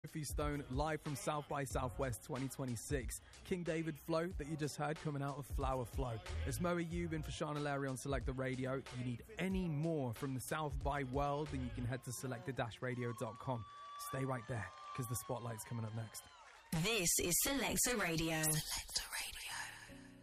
Sophie Stone, live from South by Southwest 2026. King David Flow that you just heard coming out of Flower Flow. It's Mo Ayub in for Shana Larry on Select the Radio. You need any more from the South by world, then you can head to selector-radio.com. Stay right there, because the spotlight's coming up next. This is Selector Radio. Selector Radio.